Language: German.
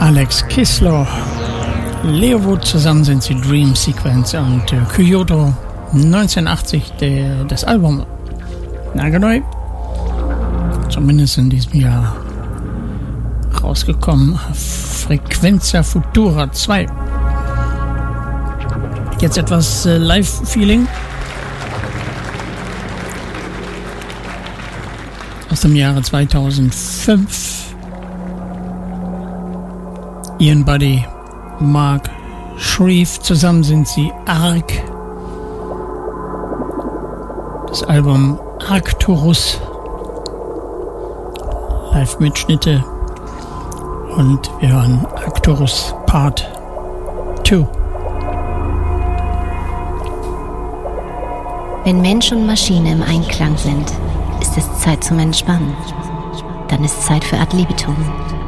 Alex Kislow, Leo Wood, zusammen sind sie Dream Sequence und Kyoto 1980, das Album nagelneu, zumindest in diesem Jahr rausgekommen, Frequenza Futura 2. Jetzt etwas Live-Feeling aus dem Jahre 2005. Ian Buddy, Mark Shreve, zusammen sind sie Arc. Das Album Arcturus, Live-Mitschnitte, und wir hören Arcturus Part 2. Wenn Mensch und Maschine im Einklang sind, ist es Zeit zum Entspannen. Dann ist Zeit für Ad libitum.